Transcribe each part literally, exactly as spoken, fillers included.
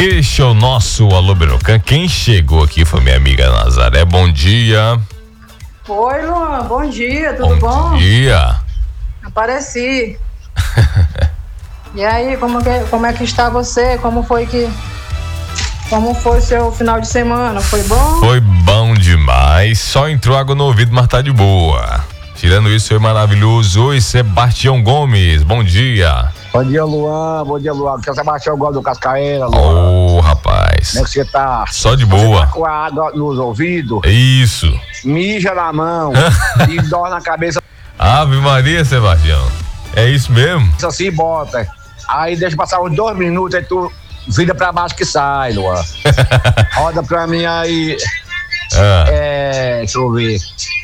Este é o nosso Alô Berocan. Quem chegou aqui foi minha amiga Nazaré. Bom dia. Oi, Luan. Bom dia, tudo bom? Bom dia. Apareci. E aí, como, que, como é que está você? Como foi que... Como foi seu final de semana? Foi bom? Foi bom demais. Só entrou água no ouvido, mas tá de boa. Tirando isso, foi maravilhoso. Oi, Sebastião Gomes. Bom dia. Bom dia, Luan. Bom dia, Luan. Aqui é o Sebastião Gomes do Cascaeira, Luan. Ô, oh, rapaz. Como é que você tá? Só de você boa. Tá com a água nos ouvidos? Isso. Mija na mão e dor na cabeça. Ave Maria, Sebastião. É isso mesmo? Isso assim, bota. Aí deixa passar uns dois minutos, aí tu vira pra baixo que sai, Luan. Roda pra mim aí. Ah. É, deixa eu ver.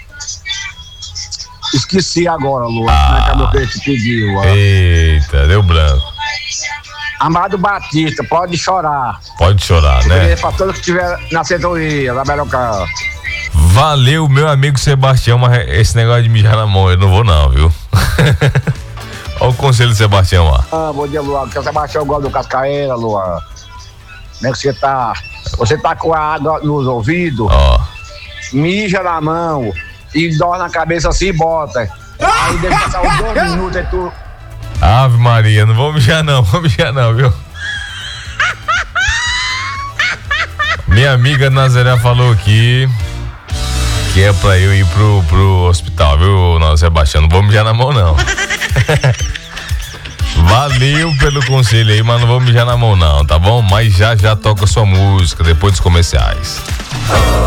Esqueci agora, Luan. Ah. Como é que eu te pedi, Luan? Eita, deu branco. Amado Batista, pode chorar. Pode chorar, né? Pra todos que estiver na centoria, na Berocan. Valeu, meu amigo Sebastião, mas esse negócio de mijar na mão, eu não vou não, viu? Olha o conselho do Sebastião lá. Ah, bom dia, Luan. Que é o Sebastião Gomes do Cascaeira, Luan. Como é que você tá? Você tá com a água nos ouvidos? Ó. Oh. Mija na mão e dor na cabeça assim, bota. Aí deixa passar uns dois minutos, aí tu... Ave Maria, não vou mijar não, vou mijar não, viu? Minha amiga Nazaré falou aqui que é pra eu ir pro, pro hospital, viu, não, Sebastião? Não vou mijar na mão, não. Valeu pelo conselho aí, mas não vou mijar na mão, não, tá bom? Mas já já toca sua música depois dos comerciais.